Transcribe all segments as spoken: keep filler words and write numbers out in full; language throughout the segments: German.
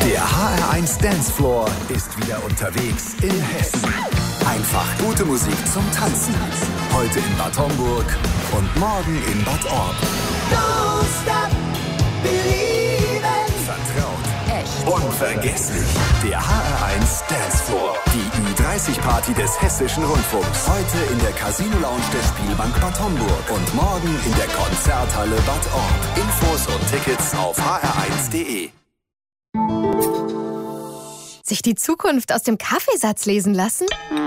Der H R eins Dancefloor ist wieder unterwegs in Hessen. Einfach gute Musik zum Tanzen. Heute in Bad Homburg und morgen in Bad Orb. Don't stop believing. Vertraut. Echt. Unvergesslich. Der H R eins Dancefloor. Die Ü dreißig Party des Hessischen Rundfunks. Heute in der Casino Lounge der Spielbank Bad Homburg. Und morgen in der Konzerthalle Bad Orb. Infos und Tickets auf h r eins punkt d e. Sich die Zukunft aus dem Kaffeesatz lesen lassen?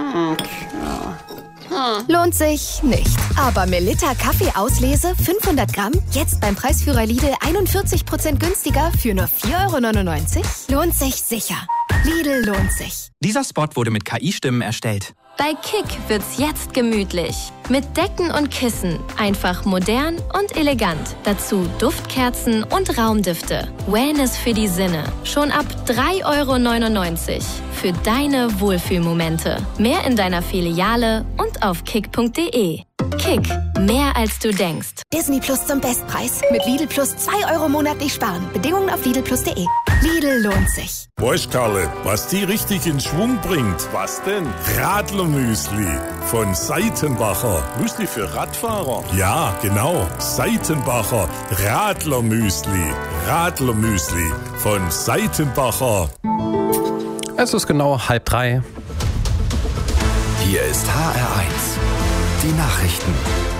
Lohnt sich nicht. Aber Melitta Kaffeeauslese fünfhundert Gramm, jetzt beim Preisführer Lidl einundvierzig Prozent günstiger für nur vier Euro neunundneunzig? Lohnt sich sicher. Lidl lohnt sich. Dieser Spot wurde mit K I-Stimmen erstellt. Bei Kick wird's jetzt gemütlich. Mit Decken und Kissen. Einfach modern und elegant. Dazu Duftkerzen und Raumdüfte. Wellness für die Sinne. Schon ab drei Euro neunundneunzig. Für deine Wohlfühlmomente. Mehr in deiner Filiale und auf kick punkt d e. Kick. Mehr als du denkst. Disney Plus zum Bestpreis. Mit Lidl Plus zwei Euro monatlich sparen. Bedingungen auf lidl plus punkt d e. Lidl lohnt sich. Weißt Karle, was die richtig in Schwung bringt? Was denn? Radlermüsli von Seitenbacher. Müsli für Radfahrer? Ja, genau. Seitenbacher Radlermüsli. Radlermüsli von Seitenbacher. Es ist genau halb drei. Hier ist H R eins. Die Nachrichten.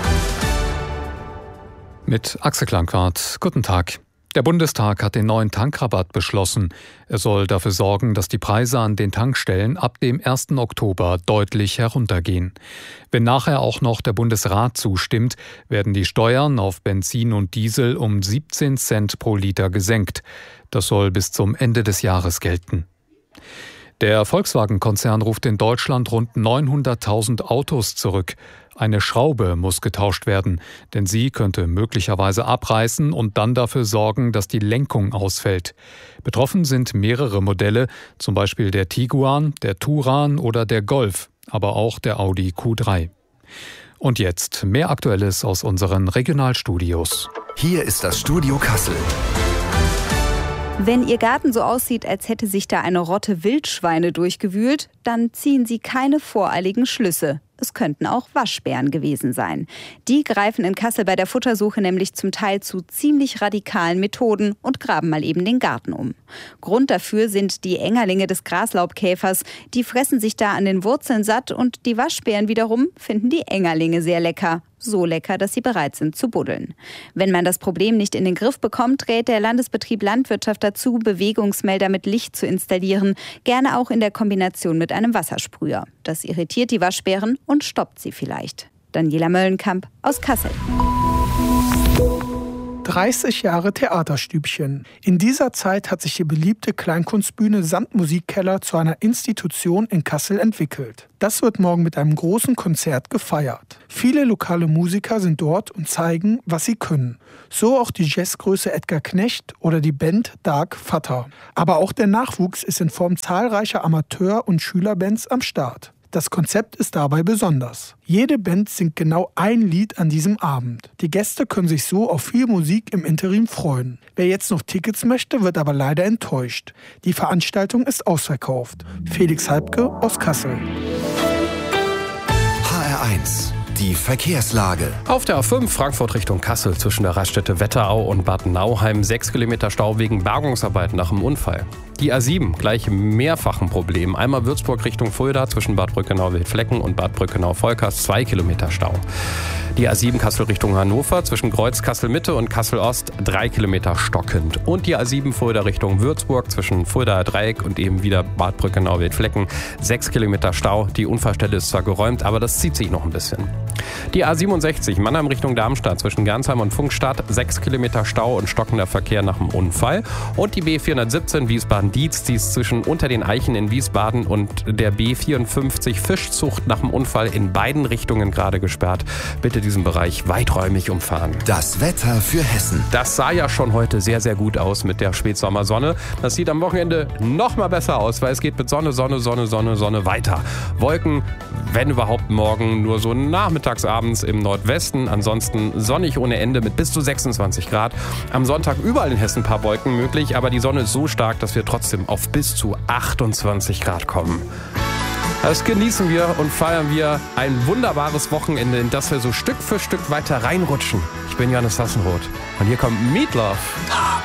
Mit Axel Klankwart. Guten Tag. Der Bundestag hat den neuen Tankrabatt beschlossen. Er soll dafür sorgen, dass die Preise an den Tankstellen ab dem ersten Oktober deutlich heruntergehen. Wenn nachher auch noch der Bundesrat zustimmt, werden die Steuern auf Benzin und Diesel um siebzehn Cent pro Liter gesenkt. Das soll bis zum Ende des Jahres gelten. Der Volkswagen-Konzern ruft in Deutschland rund neunhunderttausend Autos zurück. Eine Schraube muss getauscht werden, denn sie könnte möglicherweise abreißen und dann dafür sorgen, dass die Lenkung ausfällt. Betroffen sind mehrere Modelle, zum Beispiel der Tiguan, der Touran oder der Golf, aber auch der Audi Q drei. Und jetzt mehr Aktuelles aus unseren Regionalstudios. Hier ist das Studio Kassel. Wenn Ihr Garten so aussieht, als hätte sich da eine Rotte Wildschweine durchgewühlt, dann ziehen Sie keine voreiligen Schlüsse. Es könnten auch Waschbären gewesen sein. Die greifen in Kassel bei der Futtersuche nämlich zum Teil zu ziemlich radikalen Methoden und graben mal eben den Garten um. Grund dafür sind die Engerlinge des Graslaubkäfers. Die fressen sich da an den Wurzeln satt und die Waschbären wiederum finden die Engerlinge sehr lecker. So lecker, dass sie bereit sind zu buddeln. Wenn man das Problem nicht in den Griff bekommt, rät der Landesbetrieb Landwirtschaft dazu, Bewegungsmelder mit Licht zu installieren, gerne auch in der Kombination mit einem Wassersprüher. Das irritiert die Waschbären und stoppt sie vielleicht. Daniela Möllenkamp aus Kassel. dreißig Jahre Theaterstübchen. In dieser Zeit hat sich die beliebte Kleinkunstbühne samt Musikkeller zu einer Institution in Kassel entwickelt. Das wird morgen mit einem großen Konzert gefeiert. Viele lokale Musiker sind dort und zeigen, was sie können. So auch die Jazzgröße Edgar Knecht oder die Band Dark Vater. Aber auch der Nachwuchs ist in Form zahlreicher Amateur- und Schülerbands am Start. Das Konzept ist dabei besonders. Jede Band singt genau ein Lied an diesem Abend. Die Gäste können sich so auf viel Musik im Interim freuen. Wer jetzt noch Tickets möchte, wird aber leider enttäuscht. Die Veranstaltung ist ausverkauft. Felix Halbke aus Kassel. H R eins. Die Verkehrslage. Auf der A fünf Frankfurt Richtung Kassel zwischen der Raststätte Wetterau und Bad Nauheim sechs Kilometer Stau wegen Bergungsarbeiten nach einem Unfall. Die A sieben gleich mehrfachen Problem. Einmal Würzburg Richtung Fulda zwischen Bad Brückenau-Wildflecken und Bad Brückenau-Volkers zwei Kilometer Stau. Die A sieben Kassel Richtung Hannover zwischen Kreuz Kassel-Mitte und Kassel-Ost drei Kilometer stockend. Und die A sieben Fulda Richtung Würzburg zwischen Fuldaer Dreieck und eben wieder Bad Brückenau-Wildflecken sechs Kilometer Stau. Die Unfallstelle ist zwar geräumt, aber das zieht sich noch ein bisschen. Die A siebenundsechzig Mannheim Richtung Darmstadt zwischen Gernsheim und Funkstadt sechs Kilometer Stau und stockender Verkehr nach dem Unfall. Und die B vierhundertsiebzehn Wiesbaden-Dietz, die ist zwischen Unter den Eichen in Wiesbaden und der B vierundfünfzig Fischzucht nach dem Unfall in beiden Richtungen gerade gesperrt. Bitte diesen Bereich weiträumig umfahren. Das Wetter für Hessen. Das sah ja schon heute sehr, sehr gut aus mit der Spätsommersonne. Das sieht am Wochenende noch mal besser aus, weil es geht mit Sonne, Sonne, Sonne, Sonne, Sonne weiter. Wolken, wenn überhaupt morgen, nur so nachmittags, abends im Nordwesten. Ansonsten sonnig ohne Ende mit bis zu sechsundzwanzig Grad. Am Sonntag überall in Hessen ein paar Wolken möglich, aber die Sonne ist so stark, dass wir trotzdem trotzdem auf bis zu achtundzwanzig Grad kommen. Das genießen wir und feiern wir ein wunderbares Wochenende, in das wir so Stück für Stück weiter reinrutschen. Ich bin Johannes Hassenroth und hier kommt Meat Loaf.